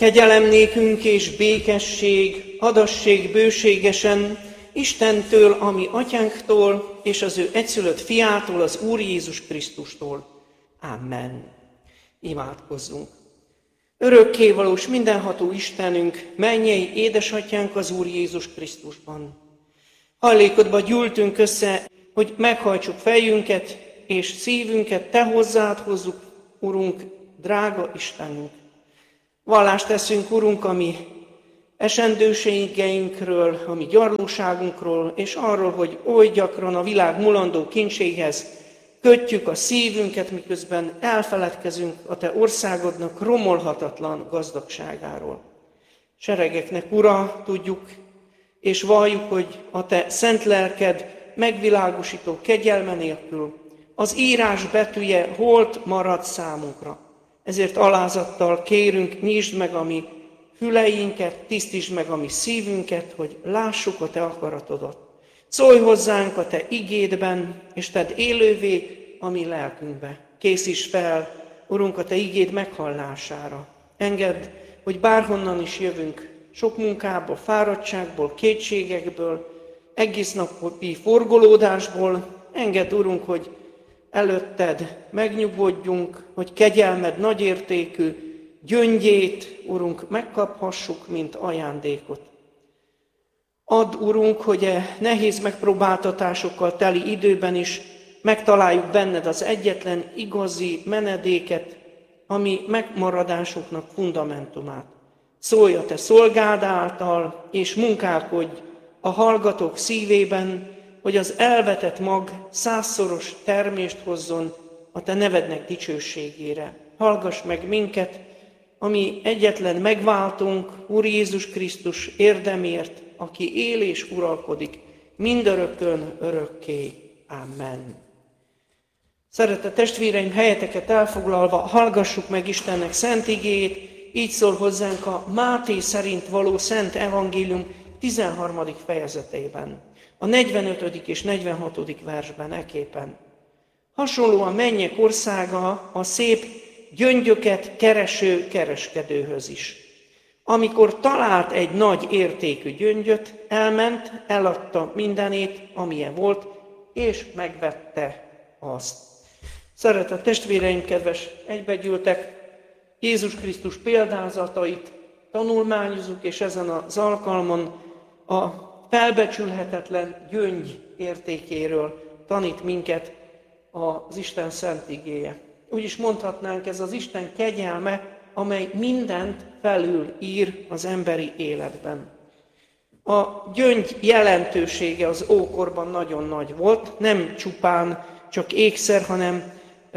Kegyelem nékünk és békesség adassék bőségesen Istentől, ami Atyánktól, és az ő egyszülött Fiától, az Úr Jézus Krisztustól. Amen. Imádkozzunk. Örökkévalós, mindenható Istenünk, mennyei édesatyánk az Úr Jézus Krisztusban. Hajlékodba gyűltünk össze, hogy meghajtsuk fejünket és szívünket, Te hozzád hozzuk, Urunk, drága Istenünk. Vallást teszünk, Urunk, a mi esendőségeinkről, a mi gyarlóságunkról, és arról, hogy oly gyakran a világ mulandó kincséhez kötjük a szívünket, miközben elfeledkezünk a Te országodnak romolhatatlan gazdagságáról. Seregeknek Ura, tudjuk és valljuk, hogy a Te szent lelked megvilágosító kegyelme nélkül az írás betűje holt marad számunkra. Ezért alázattal kérünk, nyisd meg a mi füleinket, tisztítsd meg a mi szívünket, hogy lássuk a Te akaratodat. Szólj hozzánk a Te igédben, és tedd élővé a mi lelkünkbe. Készíts fel, Urunk, a Te igéd meghallására. Engedd, hogy bárhonnan is jövünk, sok munkából, fáradtságból, kétségekből, egész napi forgolódásból, engedd, Urunk, hogy előtted megnyugodjunk, hogy kegyelmed nagyértékű gyöngyét, Urunk, megkaphassuk, mint ajándékot. Add, Urunk, hogy nehéz megpróbáltatásokkal teli időben is megtaláljuk benned az egyetlen igazi menedéket, ami megmaradásunknak fundamentumát. Szólj a Te szolgád által, és munkálkodj a hallgatók szívében, hogy az elvetett mag 100-szoros termést hozzon a Te nevednek dicsőségére. Hallgass meg minket, ami egyetlen megváltunk, Úr Jézus Krisztus érdemért, aki él és uralkodik mindörökkön örökké. Amen. Szeretett testvéreim, helyeteket elfoglalva hallgassuk meg Istennek szent igéjét, így szól hozzánk a Máté szerint való Szent Evangélium 13. fejezetében, a 45. és 46. versben eképpen. Hasonló a mennyek országa a szép gyöngyöket kereső kereskedőhöz is. Amikor talált egy nagy értékű gyöngyöt, elment, eladta mindenét, amilyen volt, és megvette azt. Szeretett testvéreim, kedves egybegyűltek, Jézus Krisztus példázatait tanulmányozunk, és ezen az alkalmon a felbecsülhetetlen gyöngy értékéről tanít minket az Isten szent igéje. Úgy is mondhatnánk, ez az Isten kegyelme, amely mindent felül ír az emberi életben. A gyöngy jelentősége az ókorban nagyon nagy volt, nem csupán csak ékszer, hanem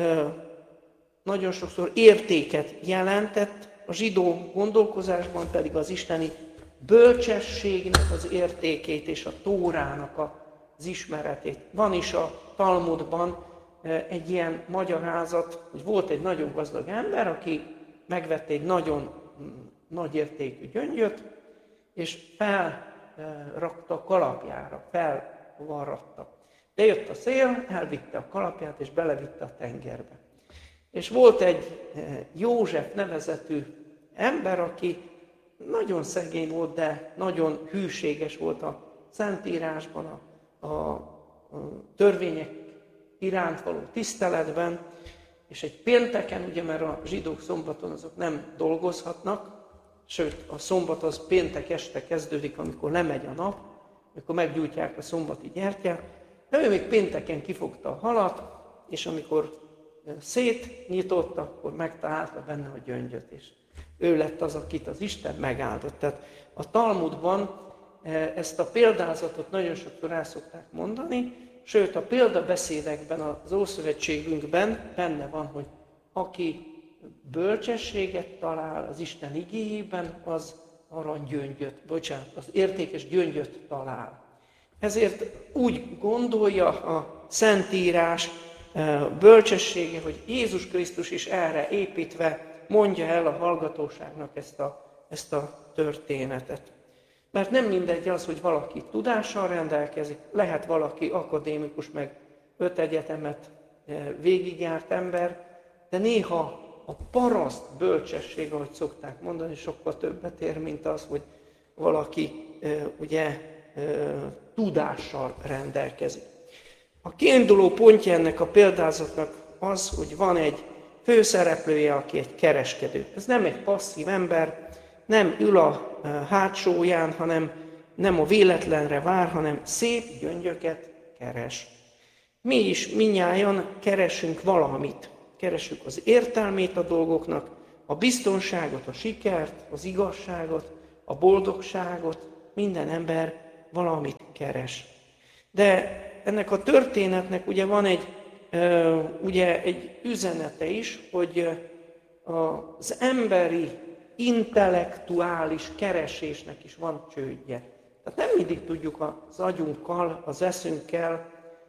nagyon sokszor értéket jelentett, a zsidó gondolkozásban pedig az isteni bölcsességnek az értékét és a Tórának az ismeretét. Van is a Talmudban egy ilyen magyarázat, hogy volt egy nagyon gazdag ember, aki megvette egy nagyon nagy értékű gyöngyöt, és felrakta a kalapjára, felvarratta. De jött a szél, elvitte a kalapját, és belevitte a tengerbe. És volt egy József nevezetű ember, aki nagyon szegény volt, de nagyon hűséges volt a Szentírásban, a törvények iránt való tiszteletben, és egy pénteken, ugye, mert a zsidók szombaton azok nem dolgozhatnak, sőt, a szombat az péntek este kezdődik, amikor lemegy a nap, amikor meggyújtják a szombati gyertyát, de ő még pénteken kifogta a halat, és amikor szétnyitotta, akkor megtalálta benne a gyöngyöt, és ő lett az, akit az Isten megáldott. Tehát a Talmudban ezt a példázatot nagyon sokszor el szokták mondani, sőt a példabeszédekben, az Ószövetségünkben benne van, hogy aki bölcsességet talál az Isten igéjében, az az értékes gyöngyöt talál. Ezért úgy gondolja a Szentírás bölcsessége, hogy Jézus Krisztus is erre építve mondja el a hallgatóságnak ezt a történetet. Mert nem mindegy az, hogy valaki tudással rendelkezik, lehet valaki akadémikus, meg 5 egyetemet végigjárt ember, de néha a paraszt bölcsesség, ahogy szokták mondani, sokkal többet ér, mint az, hogy valaki tudással rendelkezik. A kiinduló pontja ennek a példázatnak az, hogy van egy főszereplője, aki egy kereskedő. Ez nem egy passzív ember, nem ül a hátsóján, hanem nem a véletlenre vár, hanem szép gyöngyöket keres. Mi is mindnyájan keresünk valamit. Keresünk az értelmét a dolgoknak, a biztonságot, a sikert, az igazságot, a boldogságot. Minden ember valamit keres. De ennek a történetnek ugye van egy üzenete is, hogy az emberi intellektuális keresésnek is van csődje. Tehát nem mindig tudjuk az agyunkkal, az eszünkkel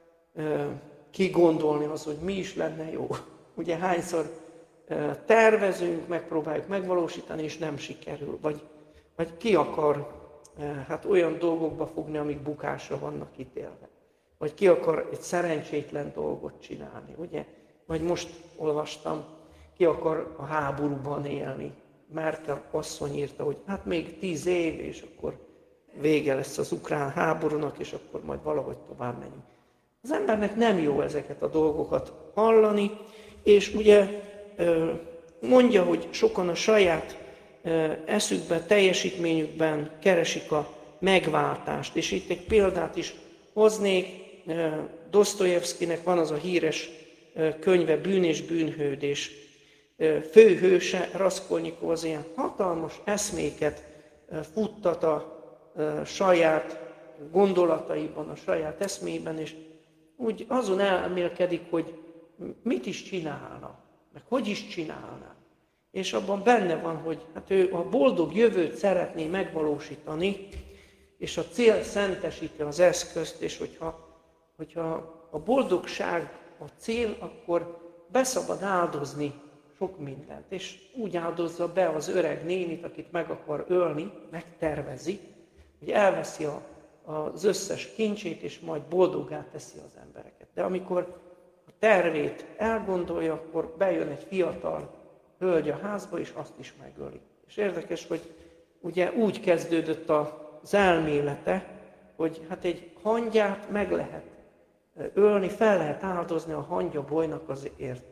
kigondolni az, hogy mi is lenne jó. Ugye hányszor tervezünk, megpróbáljuk megvalósítani, és nem sikerül. Vagy ki akar olyan dolgokba fogni, amik bukásra vannak ítélve. Vagy ki akar egy szerencsétlen dolgot csinálni, ugye? Vagy most olvastam, ki akar a háborúban élni. Merkel asszony írta, hogy hát még 10 év, és akkor vége lesz az ukrán háborúnak, és akkor majd valahogy tovább megyünk. Az embernek nem jó ezeket a dolgokat hallani, és ugye mondja, hogy sokan a saját eszükben, teljesítményükben keresik a megváltást. És itt egy példát is hoznék, Dosztojevszkinek van az a híres könyve, Bűn és bűnhődés. Főhőse, Raskolnikov az ilyen hatalmas eszméket futtat a saját gondolataiban, a saját eszméjében, és úgy azon elmélkedik, hogy mit is csinálna, meg hogy is csinálná. És abban benne van, hogy hát ő a boldog jövőt szeretné megvalósítani, és a cél szentesíti az eszközt, és hogyha a boldogság a cél, akkor beszabad áldozni sok mindent. És úgy áldozza be az öreg nénit, akit meg akar ölni, megtervezi, hogy elveszi az összes kincsét, és majd boldoggá teszi az embereket. De amikor a tervét elgondolja, akkor bejön egy fiatal hölgy a házba, és azt is megöli. És érdekes, hogy ugye úgy kezdődött az elmélete, hogy hát egy hangyát meg lehet ölni, fel lehet áldozni a hangyabolynak az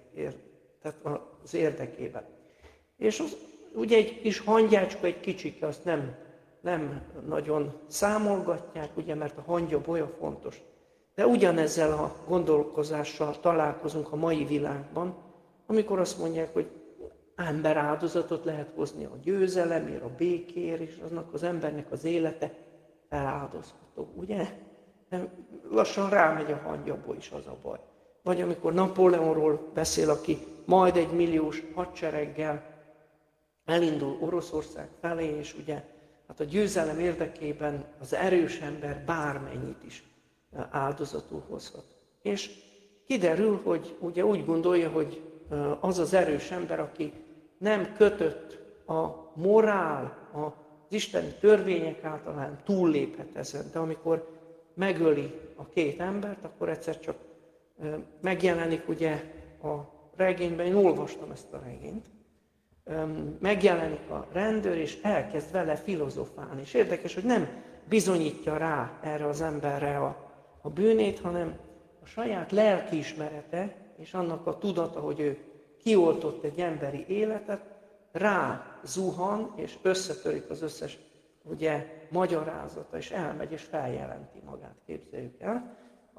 érdekében. És ugye egy kis hangyácska, egy kicsike, azt nem nagyon számolgatják, ugye, mert a hangyabolya fontos. De ugyanezzel a gondolkozással találkozunk a mai világban, amikor azt mondják, hogy emberáldozatot lehet hozni a győzelemért, a békéért, és aznak az embernek az élete feláldozható, ugye? Lassan rámegy a hangyaboly is, az a baj. Vagy amikor Napóleonról beszél, aki majd 1 milliós hadsereggel elindul Oroszország felé, és ugye hát a győzelem érdekében az erős ember bármennyit is áldozatul hozhat. És kiderül, hogy ugye úgy gondolja, hogy az az erős ember, aki nem kötött a morál, az isteni törvények általán túlléphet ezen. De amikor megöli a 2 embert, akkor egyszer csak megjelenik ugye a regényben, én olvastam ezt a regényt, megjelenik a rendőr, és elkezd vele filozofálni. És érdekes, hogy nem bizonyítja rá erre az emberre a bűnét, hanem a saját lelkiismerete és annak a tudata, hogy ő kioltott egy emberi életet, rá zuhan, és összetörik az összes ugye, magyarázata, és elmegy, és feljelenti magát, képzeljük el.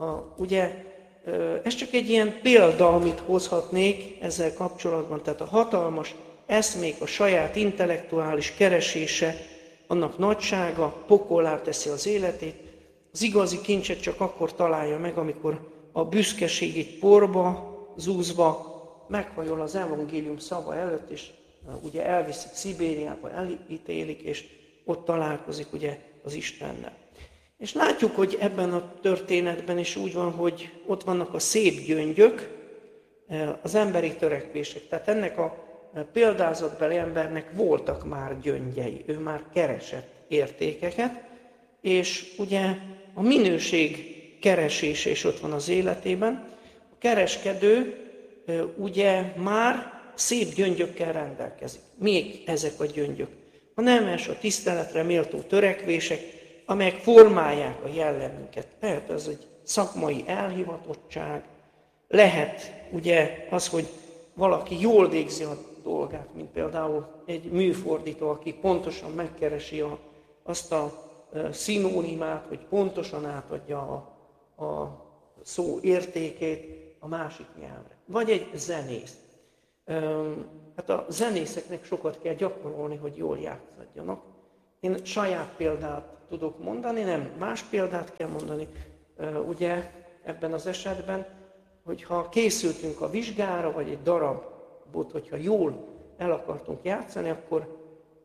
Ez csak egy ilyen példa, amit hozhatnék ezzel kapcsolatban, tehát a hatalmas eszmék, a saját intellektuális keresése, annak nagysága pokollá teszi az életét. Az igazi kincset csak akkor találja meg, amikor a büszkeség egy porba zúzva meghajol az evangélium szava előtt, és ugye elviszik Szibériába, elítélik, és ott találkozik ugye az Istennel. És látjuk, hogy ebben a történetben is úgy van, hogy ott vannak a szép gyöngyök, az emberi törekvések. Tehát ennek a példázatbeli embernek voltak már gyöngyei, ő már keresett értékeket, és ugye a minőség keresése is ott van az életében. A kereskedő ugye már szép gyöngyökkel rendelkezik. Még ezek a gyöngyök. A nemes, a tiszteletre méltó törekvések, amelyek formálják a jellemünket. Lehet az egy szakmai elhivatottság, lehet ugye az, hogy valaki jól végzi a dolgát, mint például egy műfordító, aki pontosan megkeresi azt a szinonimát, hogy pontosan átadja a szó értékét a másik nyelvre. Vagy egy zenész. Hát a zenészeknek sokat kell gyakorolni, hogy jól játszadjanak. Én saját példát tudok mondani, nem más példát kell mondani. Ugye ebben az esetben, hogyha készültünk a vizsgára, vagy egy darabot, hogyha jól el akartunk játszani, akkor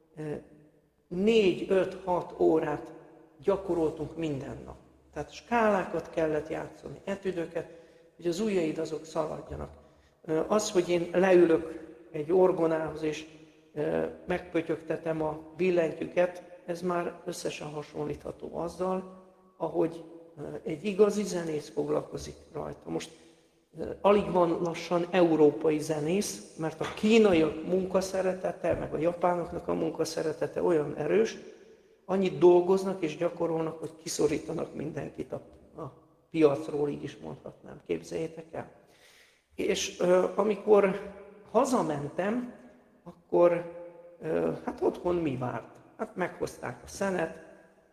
4-5-6 órát gyakoroltunk minden nap. Tehát skálákat kellett játszani, etüdöket, hogy az ujjaid azok szaladjanak. Az, hogy én leülök egy orgonához és megpötyögtetem a billentyűket, ez már összesen hasonlítható azzal, ahogy egy igazi zenész foglalkozik rajta. Most alig van lassan európai zenész, mert a kínaiak munkaszeretete, meg a japánoknak a munkaszeretete olyan erős, annyit dolgoznak és gyakorolnak, hogy kiszorítanak mindenkit a piacról, így is mondhatnám, képzeljétek el. És amikor hazamentem, akkor hát otthon mi várt? Hát meghozták a szenet,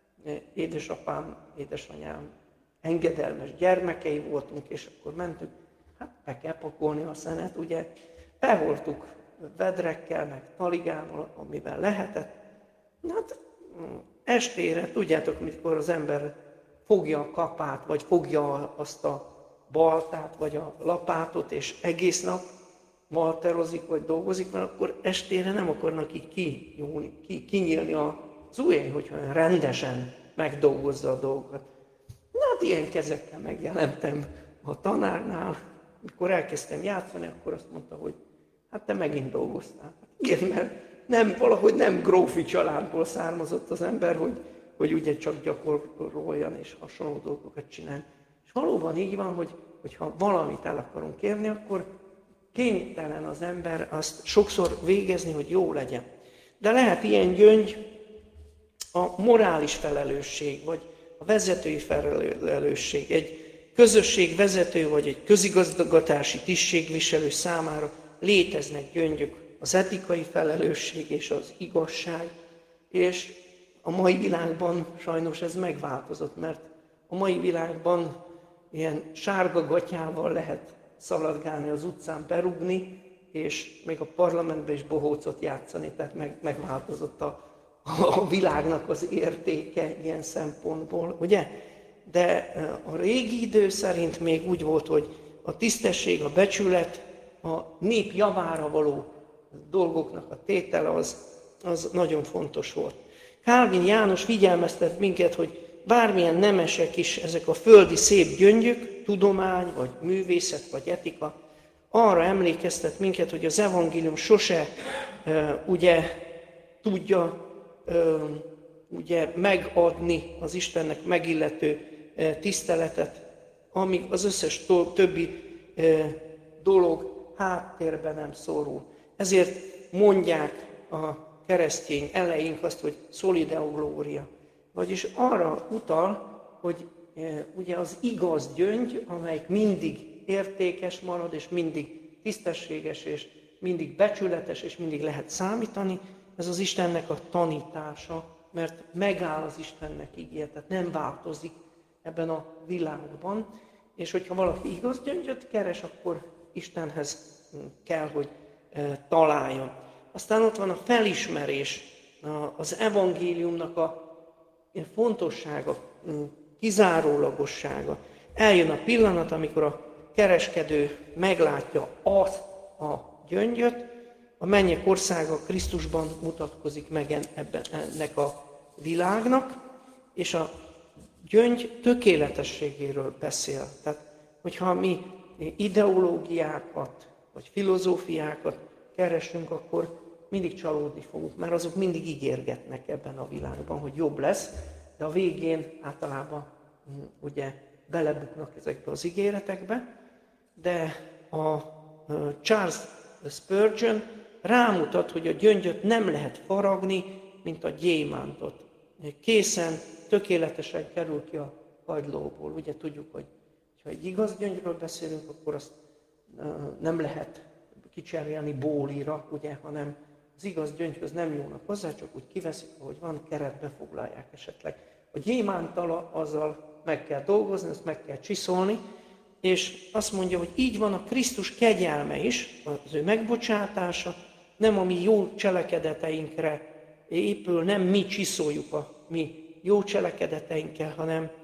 édesapám, édesanyám engedelmes gyermekei voltunk, és akkor mentünk, hát be kell pakolni a szenet, ugye, beholtuk vedrekkel, meg taligával, amivel lehetett. Hát estére, tudjátok, mikor az ember fogja a kapát, vagy fogja azt a baltát, vagy a lapátot, és egész nap malterozik, vagy dolgozik, mert akkor estére nem akarnak így kinyílni az ujjai, hogyha rendesen megdolgozza a dolgokat. Na hát ilyen kezekkel megjelentem a tanárnál, mikor elkezdtem játszani, akkor azt mondta, hogy hát te megint dolgoztál. Igen, mert valahogy nem grófi családból származott az ember, hogy ugye csak gyakoroljan és hasonló dolgokat csinál. És valóban így van, hogyha valamit el akarunk érni, akkor kénytelen az ember azt sokszor végezni, hogy jó legyen. De lehet ilyen gyöngy a morális felelősség, vagy a vezetői felelősség. Egy közösség vezető, vagy egy közigazgatási tisztségviselő számára léteznek gyöngyök, az etikai felelősség és az igazság, és a mai világban sajnos ez megváltozott, mert a mai világban ilyen sárga gatyával lehet szaladgálni az utcán, berúgni, és még a parlamentben is bohócot játszani, tehát megváltozott a világnak az értéke ilyen szempontból, ugye? De a régi idő szerint még úgy volt, hogy a tisztesség, a becsület, a nép javára való dolgoknak a tétele az nagyon fontos volt. Kálvin János figyelmeztet minket, hogy bármilyen nemesek is ezek a földi szép gyöngyök, tudomány, vagy művészet, vagy etika, arra emlékeztet minket, hogy az evangélium sose ugye tudja ugye megadni az Istennek megillető tiszteletet, amíg az összes többi dolog háttérben nem szorul. Ezért mondják a keresztény eleink azt, hogy soli deo gloria. Vagyis arra utal, hogy ugye az igaz gyöngy, amelyik mindig értékes marad, és mindig tisztességes, és mindig becsületes, és mindig lehet számítani, ez az Istennek a tanítása, mert megáll az Istennek ígéret, tehát nem változik ebben a világban. És hogyha valaki igaz gyöngyöt keres, akkor Istenhez kell, hogy találjon. Aztán ott van a felismerés, az evangéliumnak a fontossága, kizárólagossága. Eljön a pillanat, amikor a kereskedő meglátja azt a gyöngyöt, a mennyek országa Krisztusban mutatkozik meg ennek a világnak, és a gyöngy tökéletességéről beszél. Tehát, hogyha mi ideológiákat, vagy filozófiákat keresünk, akkor mindig csalódni fogunk, mert azok mindig ígérgetnek ebben a világban, hogy jobb lesz, de a végén általában ugye belebuknak ezekbe az ígéretekbe. De a Charles Spurgeon rámutat, hogy a gyöngyöt nem lehet faragni, mint a gyémántot. Készen, tökéletesen kerül ki a kagylóból. Ugye tudjuk, hogy ha egy igaz gyöngyről beszélünk, akkor azt nem lehet kicserélni bólira, ugye, hanem az igaz gyöngyhöz nem nyúlnak hozzá, csak úgy kiveszik, ahogy van, keretbe foglalják esetleg. A gyémánttal azzal meg kell dolgozni, azt meg kell csiszolni, és azt mondja, hogy így van a Krisztus kegyelme is, az ő megbocsátása, nem a mi jó cselekedeteinkre épül, nem mi csiszoljuk a mi jó cselekedeteinkkel, hanem